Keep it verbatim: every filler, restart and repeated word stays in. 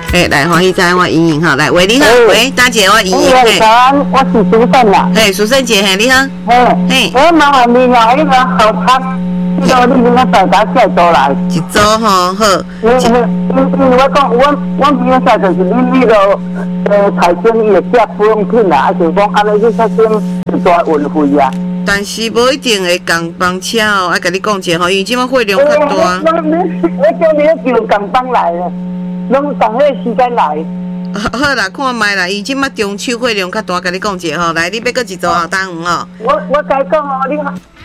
哎，来欢喜在我莹莹哈，来喂你好，喂大姐我莹莹， 嘿，早安，我是苏胜啦。 嘿，苏胜姐，嘿你好， 嘿， 嘿， 我麻烦你啦，迄个好餐，迄个你应该大家介多来。 一组吼好。 因因因为我讲，我我比较就是你那个呃财经伊会寄不用品啦，啊就是讲安尼去财经一大运费啊。 但是无一定会共帮车哦，爱甲你讲一下吼，因为即摆货量较大。 我我叫你就共帮来咧，拢同迄个时间来。 好啦，看卖啦，伊即摆中秋货量较大，甲你讲一下吼，来，你要搁一组后当吼。 我我甲你讲哦，你